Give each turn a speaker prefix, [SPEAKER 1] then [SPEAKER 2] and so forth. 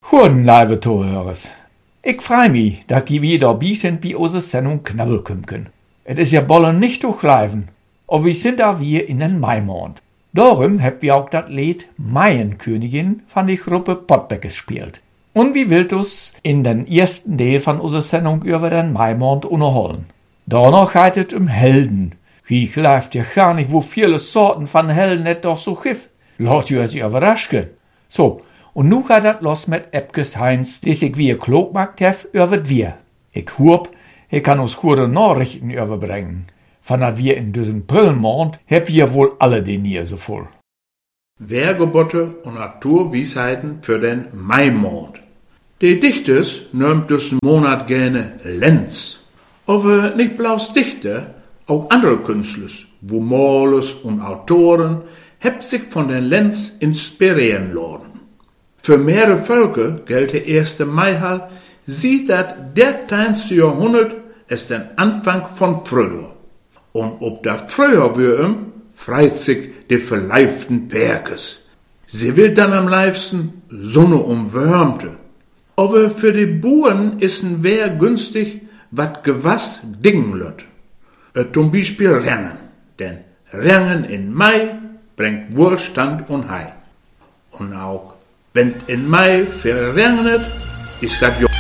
[SPEAKER 1] Guten, liebe Zuhörers. Ich freu mich, dass ihr wieder dabei sind bei unserer Sendung Knabbelkümken. Es ist ja bollen nicht durchleiven, aber wir sind da wir in den Maimond. Darum habt wir auch das Lied Maienkönigin von der Gruppe Pottbeck gespielt. Und wie willt uns in den ersten Teil von unserer Sendung über den Maimond unterholen. Danach geht es um Helden. Wie glaubt ja gar nicht, wo viele Sorten von Helden es doch so gibt. Lass ihr sich überraschen. So, und nu geht das los mit Epkes Heinz, die sich wie klug gemacht hat über wir. Ich hoop, er kann uns gute Nachrichten überbringen. Von dat wir in diesem Brillenmond hab wir wohl alle den hier so voll.
[SPEAKER 2] Wehrgebote und Naturweisheiten für den Maimond. Die Dichters nimmt diesen Monat gerne Lenz. Aber nicht bloß Dichter, auch andere Künstler, wo Malers und Autoren, haben sich von den Lenz inspirieren lassen. Für mehrere Völker gilt der 1. Mai, sieht das 13. Jahrhundert als den Anfang von früher. Und ob das früher würm, freit sich die verleiften Perkes. Sie will dann am liebsten Sonne und Wärmte. Aber für die Buren ist ein Wehr günstig, wat Gewass dingen lüt. Zum Beispiel Rangen. Denn Rangen in Mai bringt Wohlstand und Heil. Und auch wenn in Mai verregnet, ist das ja